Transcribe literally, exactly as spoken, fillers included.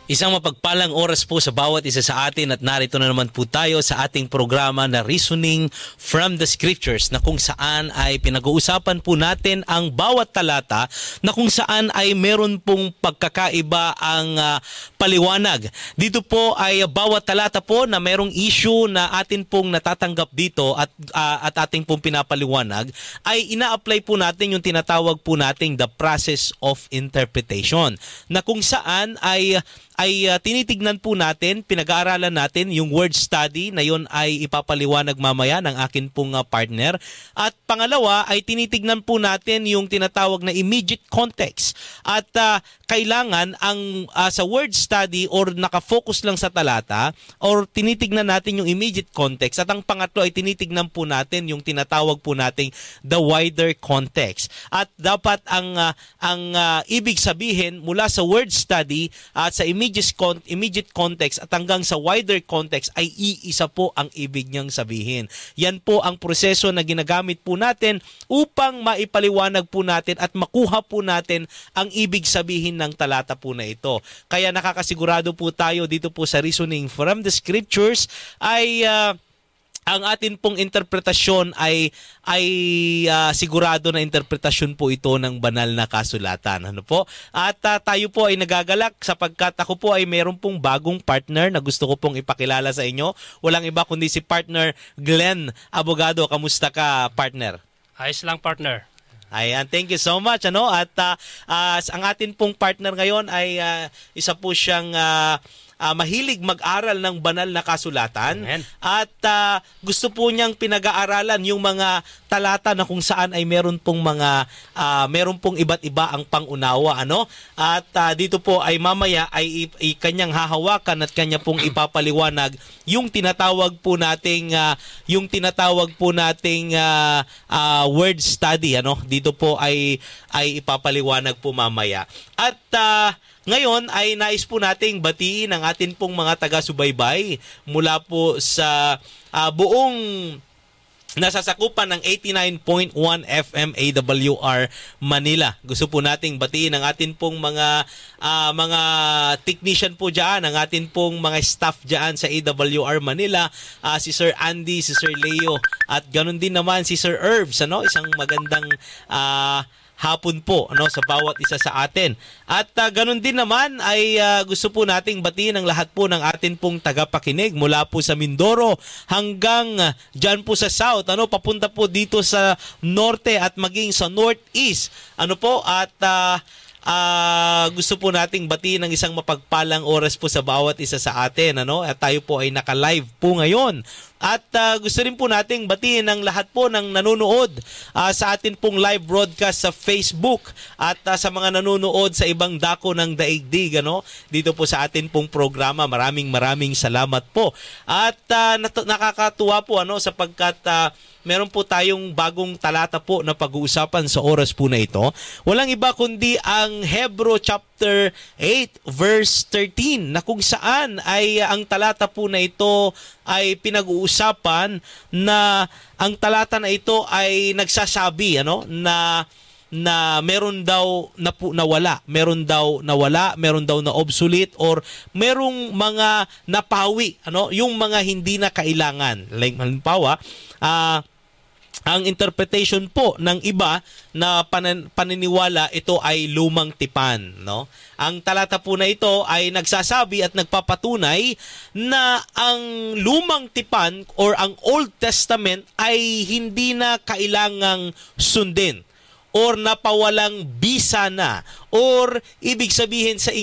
Isang mapagpalang oras po sa bawat isa sa atin at narito na naman po tayo sa ating programa na Reasoning from the Scriptures, na kung saan ay pinag-uusapan po natin ang bawat talata, na kung saan ay meron pong pagkakaiba ang uh, paliwanag. Dito po ay bawat talata po na merong issue na atin pong natatanggap dito at, uh, at ating pong pinapaliwanag, ay ina-apply po natin yung tinatawag po nating the process of interpretation, na kung saan ay ay uh, tinitignan po natin, pinag-aaralan natin yung word study na yon ay ipapaliwanag mamaya ng akin pong uh, partner. At pangalawa ay tinitignan po natin yung tinatawag na immediate context. At uh, kailangan ang uh, sa word study or nakafocus lang sa talata or tinitignan natin yung immediate context. At ang pangatlo ay tinitignan po natin yung tinatawag po nating the wider context. At dapat ang uh, ang uh, ibig sabihin mula sa word study at uh, sa immediate immediate context at hanggang sa wider context ay iisa po ang ibig niyang sabihin. Yan po ang proseso na ginagamit po natin upang maipaliwanag po natin at makuha po natin ang ibig sabihin ng talata po na ito. Kaya nakakasigurado po tayo dito po sa Reasoning from the Scriptures ay uh, ang atin pong interpretasyon ay ay uh, sigurado na interpretasyon po ito ng banal na kasulatan. Ano po? At uh, tayo po ay nagagalak sapagkat ako po ay meron pong bagong partner na gusto ko pong ipakilala sa inyo. Walang iba kundi si partner Glenn Abogado. Kamusta ka, partner? Ayos lang, partner. Ayan, thank you so much. Ano? At uh, uh, ang atin pong partner ngayon ay uh, isa po siyang uh, Uh, mahilig mag-aral ng banal na kasulatan. Amen. At uh, gusto po niyang pinag-aaralan yung mga talata na kung saan ay meron pong mga uh, meron pong iba't iba ang pangunawa, ano? At uh, dito po ay mamaya ay i- i- kanyang hahawakan at kanya pong ipapaliwanag yung tinatawag po nating uh, yung tinatawag po nating uh, uh, word study, ano? Dito po ay ay ipapaliwanag po mamaya. At uh, ngayon ay nais po nating batiin ang atin pong mga taga-subaybay mula po sa uh, buong nasasakupan ng eighty-nine point one F M A W R Manila. Gusto po nating batiin ang atin pong mga uh, mga technician po diyan, ang atin pong mga staff diyan sa A W R Manila, uh, si Sir Andy, si Sir Leo, at ganun din naman si Sir Herbs, ano, isang magandang uh, hapon po, ano, sa bawat isa sa atin. At uh, ganun din naman ay uh, gusto po nating batiin ang lahat po ng atin pong tagapakinig mula po sa Mindoro hanggang uh, dyan po sa South, ano, papunta po dito sa Norte at maging sa Northeast. Ano po, at uh, Uh, gusto po nating batiin ng isang mapagpalang oras po sa bawat isa sa atin, ano? At tayo po ay naka-live po ngayon. At uh, gusto rin po nating batiin ang lahat po ng nanonood uh, sa atin pong live broadcast sa Facebook at uh, sa mga nanonood sa ibang dako ng daigdig, ano? Dito po sa atin pong programa. Maraming maraming salamat po. At uh, nat- nakakatuwa po, ano, sapagkat uh, meron po tayong bagong talata po na pag-uusapan sa oras po na ito. Walang iba kundi ang Hebrew chapter eight verse thirteen, na kung saan ay ang talata po na ito ay pinag-uusapan na ang talata na ito ay nagsasabi, ano, na na meron daw na po nawala, meron daw nawala, meron daw na obsolete, or merong mga napawi, ano, yung mga hindi na kailangan. Like halimbawa, ah uh, ang interpretation po ng iba na panan- paniniwala ito ay lumang tipan, no? Ang talata po na ito ay nagsasabi at nagpapatunay na ang lumang tipan or ang Old Testament ay hindi na kailangang sundin or napawalang bisa na, or ibig sabihin sa